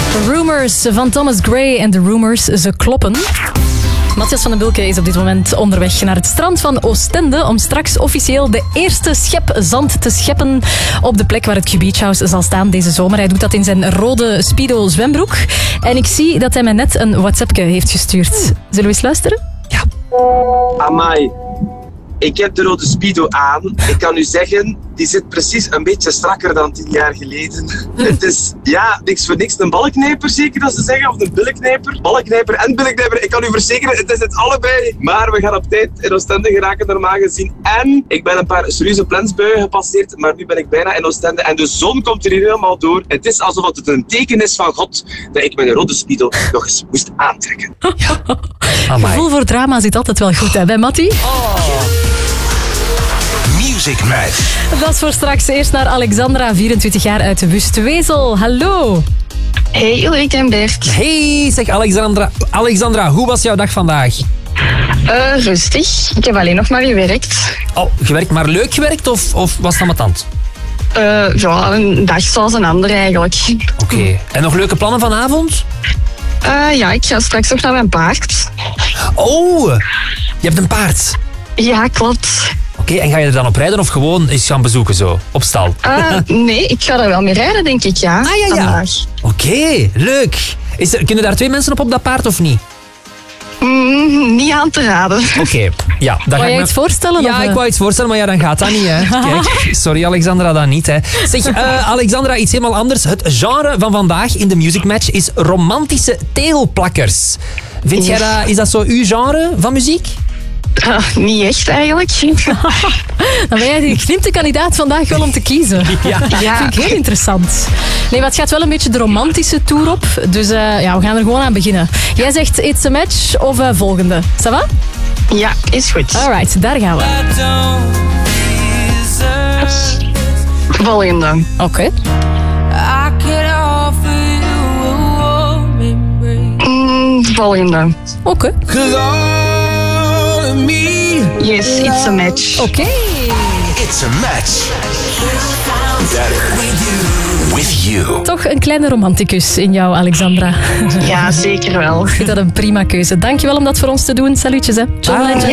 Rumors van Thomas Gray en de Rumors, ze kloppen. Matthias van den Bulke is op dit moment onderweg naar het strand van Oostende om straks officieel de eerste schep zand te scheppen op de plek waar het Q Beach House zal staan deze zomer. Hij doet dat in zijn rode Speedo zwembroek. En ik zie dat hij mij net een WhatsAppje heeft gestuurd. Zullen we eens luisteren? Ja. Amai, ik heb de rode Speedo aan. Ik kan u zeggen, die zit precies een beetje strakker dan 10 jaar geleden. Het is, ja, niks voor niks een ballenknijper zeker dat ze zeggen, of een billenknijper. Ballenknijper en billenknijper, ik kan u verzekeren, het is het allebei. Maar we gaan op tijd in Oostende geraken normaal gezien. En ik ben een paar serieuze plensbuien gepasseerd, maar nu ben ik bijna in Oostende en de zon komt er hier helemaal door. Het is alsof het een teken is van God dat ik mijn rode Speedo nog eens moest aantrekken. Ja. Gevoel voor drama zit altijd wel goed, hè, bij Mattie? Music Match. Dat is voor straks. Eerst naar Alexandra, 24 jaar uit de Wustwezel. Hallo. Hey Ulrike en Bert. Hey, zeg Alexandra, hoe was jouw dag vandaag? Rustig. Ik heb alleen nog maar gewerkt. Oh, gewerkt, maar leuk gewerkt of was het ambetant? Ja, een dag zoals een andere eigenlijk. Oké. En nog leuke plannen vanavond? Ja, ik ga straks nog naar mijn paard. Oh, je hebt een paard. Ja, klopt. Oké, en ga je er dan op rijden of gewoon eens gaan bezoeken zo, op stal? Nee, ik ga er wel mee rijden, denk ik, ja. Ja. Oké, leuk. Kunnen daar 2 mensen op dat paard of niet? Niet aan te raden. Oké, ja. Wou je iets voorstellen? Ja, ik wou iets voorstellen, maar ja, dan gaat dat niet, hè. Kijk, sorry Alexandra, dat niet, hè. Zeg, Alexandra, iets helemaal anders. Het genre van vandaag in de Music Match is romantische teelplakkers. Vind jij dat, is dat zo uw genre van muziek? Niet echt eigenlijk. Dan ben jij de geknipte kandidaat vandaag wel om te kiezen. Ja. Dat vind ik heel interessant. Nee, maar het gaat wel een beetje de romantische tour op. Dus ja, we gaan er gewoon aan beginnen. Jij zegt it's a match of volgende. Ça va? Ja, is goed. Alright, daar gaan we. Volgende. Oké. Volgende. Oké. Yes, it's a match. Oké. It's a match. Better with you. Toch een kleine romanticus in jou, Alexandra. Ja, zeker wel. Ik vind dat een prima keuze. Dankjewel om dat voor ons te doen. Salutjes, hè. John Legend.